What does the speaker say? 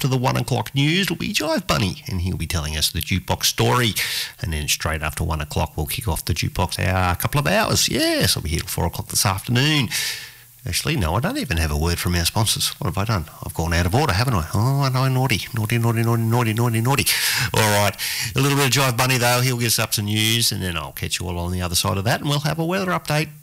after the 1 o'clock news will be Jive Bunny, and he'll be telling us the jukebox story. And then straight after 1 o'clock, we'll kick off the jukebox hour, a couple of hours. Yes, I'll be here till 4 o'clock this afternoon. Actually, no, I don't even have a word from our sponsors. What have I done? I've gone out of order, haven't I? Oh, no, naughty. All right, a little bit of Jive Bunny, though. He'll get us up some news, and then I'll catch you all on the other side of that, and we'll have a weather update.